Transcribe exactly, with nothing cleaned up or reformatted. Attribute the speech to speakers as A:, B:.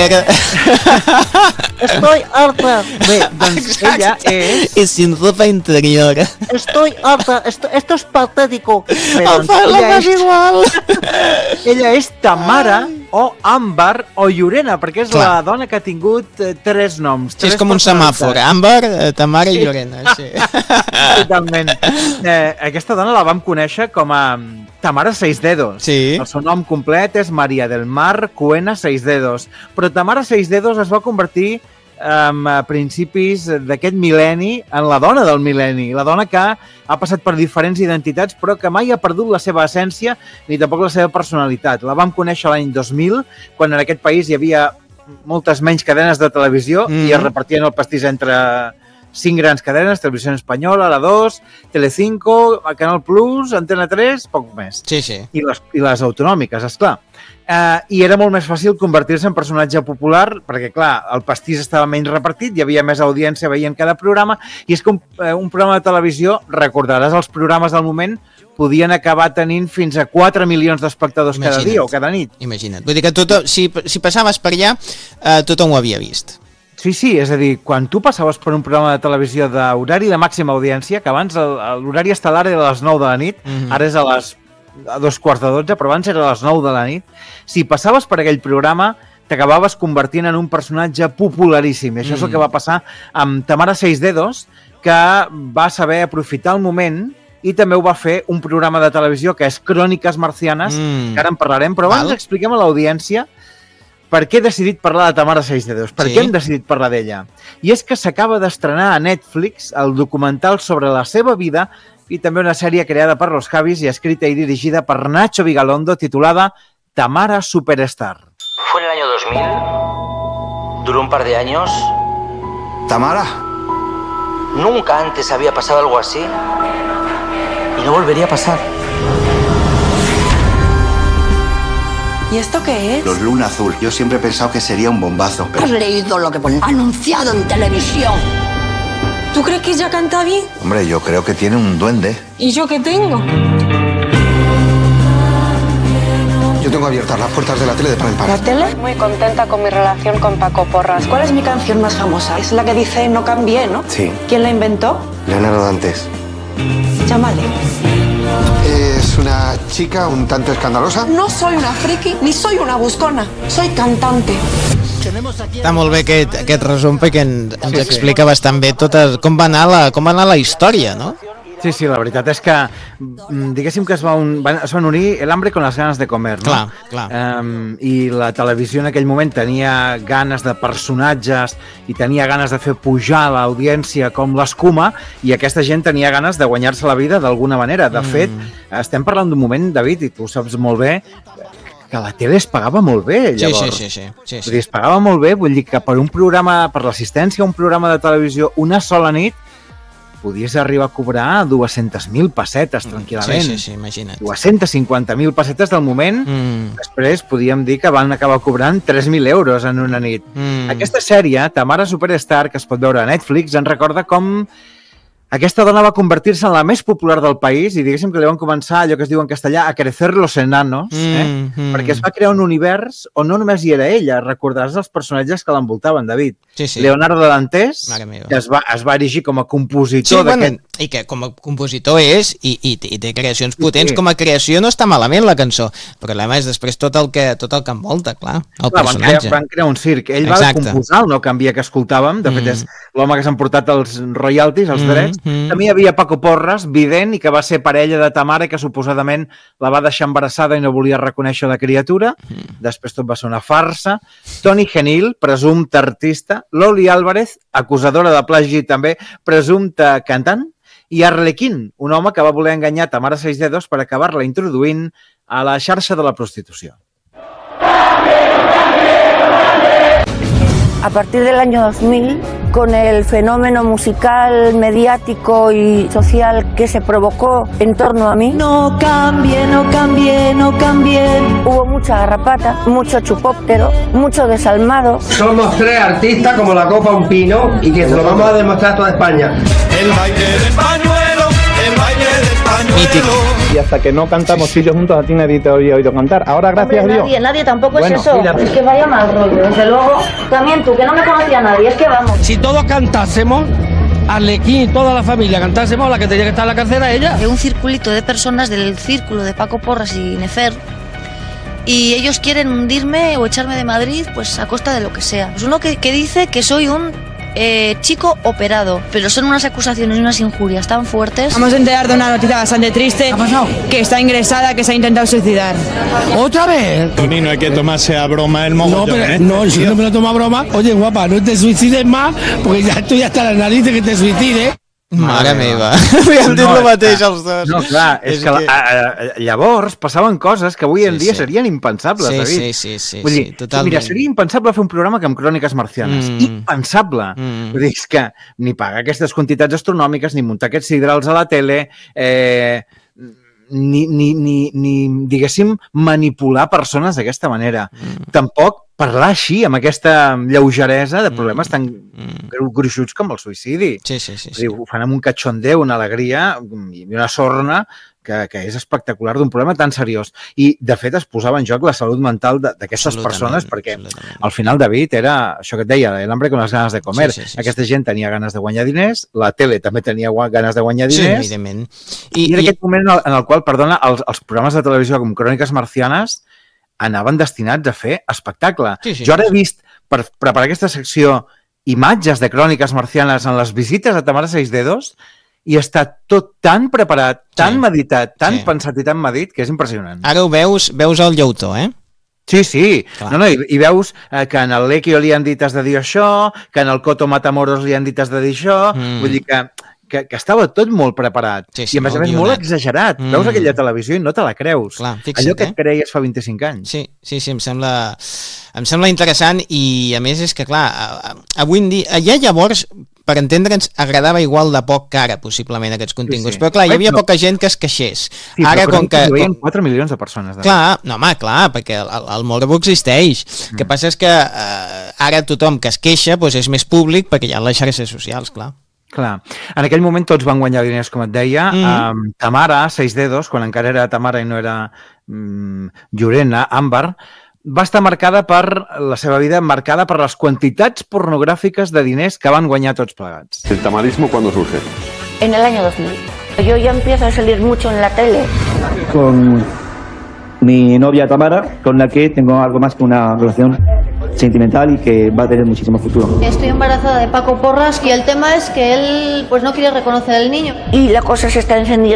A: era...
B: Estoy harta. Bé, doncs ella és...
A: És sin ropa interior.
B: Estoy harta. Esto, esto es patético. Però
A: El fa la és igual.
B: Ella és Tamara o Àmbar o Llorena, perquè és
A: Clar.
B: la dona que ha tingut eh, tres noms.
A: Sí,
B: tres
A: és com un semàfor. Àmbar, eh, Tamara i Llorena. Sí.
B: Totalment. Eh, aquesta dona la vam conèixer com a Tamara Seis Dedos.
A: Sí.
B: El seu nom complet és María del Mar Cuena Seis Dedos. Però Tamara Seis Dedos es va convertir um, a principis d'aquest mil·lenni en la dona del mil·lenni. La dona que ha passat per diferents identitats però que mai ha perdut la seva essència ni tampoc la seva personalitat. La vam conèixer l'any dos mil, quan en aquest país hi havia moltes menys cadenes de televisió mm. i es repartien el pastís entre cinc grans cadenes, Televisió Espanyola, la dos, Telecinco, Canal Plus, Antena tres, poc més.
A: Sí, sí.
B: I les, i les autonòmiques, esclar. Uh, I era molt més fàcil convertir-se en personatge popular, perquè, clar, el pastís estava menys repartit, hi havia més audiència veient cada programa, i és que un, uh, un programa de televisió, recordaràs els programes del moment, podien acabar tenint fins a quatre milions d'espectadors cada dia o cada nit.
A: Imagina't. Vull dir que tothom, si, si passaves per allà, uh, tothom ho havia vist.
B: Sí, sí, és a dir, quan tu passaves per un programa de televisió d'horari de màxima audiència, que abans l'horari estel·lar era a les nou de la nit, mm-hmm. ara és a les a dos quarts de dotze, però abans era a les nou de la nit, si passaves per aquell programa t'acabaves convertint en un personatge popularíssim. I això mm. és el que va passar amb Tamara Seis Dedos, que va saber aprofitar el moment i també ho va fer un programa de televisió que és Cròniques Marcianes, mm. que ara en parlarem, però abans Val. expliquem a l'audiència per què he decidit parlar de Tamara Seis Dedos, per sí? què hem decidit parlar d'ella. I és que s'acaba d'estrenar a Netflix el documental sobre la seva vida i també una sèrie creada per Los Javis i escrita i dirigida per Nacho Vigalondo titulada Tamara Superstar.
C: Fue en el año dos mil, duró un par de años.
D: ¿Tamara?
C: Nunca antes había pasado algo así y no volvería a pasar.
E: ¿Y esto qué es?
D: Los Luna Azul. Yo siempre he pensado que sería un bombazo. Pero...
E: ¿Has leído lo que pone anunciado en televisión? ¿Tú crees que ella canta bien?
D: Hombre, yo creo que tiene un duende.
E: ¿Y yo qué tengo?
D: Yo tengo abiertas las puertas de la tele de par en par.
E: ¿La tele?
F: Muy contenta con mi relación con Paco Porras.
E: ¿Cuál es mi canción más famosa? Es la que dice no cambié, ¿no?
D: Sí.
E: ¿Quién la inventó?
D: Leonardo Dantes.
E: Llámale.
D: Es una chica un tanto escandalosa.
E: No soy una friki ni soy una buscona. Soy cantante.
A: Està molt bé aquest, aquest resum perquè ens, ens sí, explica sí. bastant bé tota, com, va anar la, com va anar la història, no?
B: Sí, sí, la veritat és que diguéssim que es va, un, es van unir el hambre con las ganas de comer, no?
A: Clar, clar.
B: Um, I la televisió en aquell moment tenia ganes de personatges i tenia ganes de fer pujar l'audiència com l'escuma i aquesta gent tenia ganes de guanyar-se la vida d'alguna manera. De mm. fet, estem parlant d'un moment, David, i tu ho saps molt bé, que la tele es pagava molt bé, llavors.
A: Sí, sí, sí. sí, sí.
B: Vull dir, es pagava molt bé, vull dir que per un programa, per l'assistència a un programa de televisió una sola nit, podies arribar a cobrar dues-centes mil pessetes, tranquil·lament.
A: Sí, sí, sí, imagina't.
B: dues-centes cinquanta mil pessetes del moment, mm. després podíem dir que van acabar cobrant tres mil euros en una nit. Mm. Aquesta sèrie, Tamara Superstar, que es pot veure a Netflix, ens recorda com aquesta dona va convertir-se en la més popular del país i diguéssim que li van començar, allò que es diu en castellà, a crecer los enanos, eh? mm, mm. perquè es va crear un univers on no només hi era ella, recordaràs els personatges que l'envoltaven, David.
A: Sí, sí.
B: Leonardo Dantes, que es va, es va erigir com a compositor sí, d'aquest...
A: Bueno, i que com a compositor és, i, i, i té creacions potents, sí. com a creació no està malament la cançó, però el problema és després tot el que, tot el que envolta, clar, el clar, personatge.
B: Van crear, van crear un circ. Ell Exacte. va composar el No canvia que escoltàvem, de fet mm. és l'home que s'han portat els royalties, els mm. drets. Mm. També hi havia Paco Porras, vident, i que va ser parella de Tamara, que suposadament la va deixar embarassada i no volia reconèixer la criatura. Mm. Després tot va ser una farsa. Toni Genil, presumpte artista. Loli Álvarez, acusadora de plagi també, presumpte cantant. I Arlequín, un home que va voler enganyar Tamara Seis Dedos per acabar-la introduint a la xarxa de la prostitució.
G: A partir del año dos mil, con el fenómeno musical, mediático y social que se provocó en torno a mí,
H: no cambie, no cambie, no cambie.
G: Hubo mucha garrapata, mucho chupóptero, mucho desalmado.
I: Somos tres artistas como la copa un pino y que se lo vamos a demostrar a toda España.
J: El baile del pañuelo, el baile del pañuelo.
A: Mític.
J: Y hasta que no cantamos tú y yo juntos, a ti nadie te había oído cantar. Ahora, gracias
G: Hombre,
J: a Dios.
G: Nadie, nadie tampoco
J: Bueno,
G: es eso.
J: mira.
G: Es que vaya mal rollo, desde luego. También tú, que no me conocía nadie, es que vamos.
I: Si todos cantásemos, Arlequín y toda la familia cantásemos, la que tenía que estar en la cárcel era ella.
K: De un circulito de personas del círculo de Paco Porras y Nefer, y ellos quieren hundirme o echarme de Madrid pues a costa de lo que sea. Pues uno que, que dice que soy un eh, chico operado, pero son unas acusaciones y unas injurias tan fuertes.
L: Vamos a enterar de una noticia bastante triste. ¿Qué ha pasado? Que está ingresada, que se ha intentado suicidar.
I: ¿Otra vez?
M: Tony, no hay que tomarse a broma el mogollón,
I: No, pero,
M: ¿eh?
I: no, yo no me lo tomo a broma. Oye, guapa, no te suicides más, porque ya estoy hasta las narices que te suicides.
A: Mare meva. Havíem dit el mateix els dos.
B: No, clar, és, és que, que... La, a, llavors passaven coses que avui en sí, dia sí. serien impensables,
A: sí,
B: David.
A: Sí, sí, sí,
B: Vull dir,
A: sí, totalment.
B: Mira, seria impensable fer un programa que amb cròniques marcianes. Mm. Impensable. Mm. Vull dir, és que ni pagar aquestes quantitats astronòmiques, ni muntar aquests sidrals a la tele, eh, ni, ni, ni, ni, diguéssim, manipular persones d'aquesta manera. Mm. Tampoc parlar així, amb aquesta lleugeresa de problemes tan mm. gruixuts com el suïcidi.
A: Sí, sí, sí.
B: sí. Dir, ho fan amb un catxondeu, una alegria i una sorna que, que és espectacular d'un problema tan seriós. I, de fet, es posava en joc la salut mental d'aquestes persones, perquè al final, David, era això que et deia, el hambre con las ganas de comer. Sí, sí, sí, Aquesta sí. gent tenia ganes de guanyar diners, la tele també tenia ganes de guanyar diners.
A: Sí, evidentment.
B: I, I era i... aquest moment en el, en el qual, perdona, els, els programes de televisió com Cròniques Marcianes anaven destinats a fer espectacle. Sí, sí, jo ara he vist, per preparar aquesta secció, imatges de Cròniques Marcianes en les visites a Tamara Seis Dedos i està tot tan preparat, tan sí. meditat, tan sí. pensat i tan medit, que és impressionant.
A: Ara ho veus, veus el llautó, eh?
B: Sí, sí. No, no, i, i veus eh, que en el Lequio li han dit has de dir això, que en el Coto Matamoros li han dit has de dir això, mm. vull dir que Que, que estava tot molt preparat sí, sí, i a més a més molt exagerat. Mm. Veus aquella televisió i no te la creus.
A: Clar, fixa't,
B: allò que et
A: eh?
B: creies fa vint-i-cinc anys.
A: Sí, sí, sí, em sembla, em sembla interessant i a més és que, clar, avui en dia, ja llavors, per entendre'ns, agradava igual de poc que ara, possiblement, aquests continguts. Sí, sí. Però, clar, hi havia no. poca gent que es queixés.
B: Sí,
A: ara, com que...
B: Hi veien quatre milions de persones. De
A: clar, no, home, clar, perquè el, el morbo existeix. El mm. que passa és que eh, ara tothom que es queixa doncs és més públic perquè hi ha les xarxes socials, clar.
B: Clar. En aquell moment tots van guanyar diners, com et deia. Mm. Um, Tamara, Seis Dedos, quan encara era Tamara i no era um, Llorena, Àmbar, va estar marcada per la seva vida, marcada per les quantitats pornogràfiques de diners que van guanyar tots plegats.
N: ¿El tamarismo cuándo surge?
G: En el año dos mil. Yo ya empiezo a salir mucho en la tele.
J: Con mi novia Tamara, con la que tengo algo más que una relación sentimental y que va a tener muchísimo futuro.
K: Estoy embarazada de Paco Porras y el tema es que él pues no quiere reconocer al niño.
G: Y la cosa se está encendiendo